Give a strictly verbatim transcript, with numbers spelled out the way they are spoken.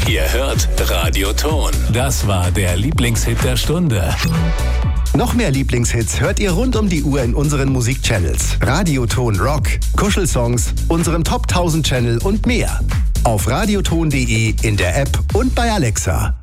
Ihr hört Radioton. Das war der Lieblingshit der Stunde. Noch mehr Lieblingshits hört ihr rund um die Uhr in unseren Musikchannels. Radioton Rock, Kuschelsongs, unserem Top tausend Channel und mehr. Auf radioton punkt de, in der App und bei Alexa.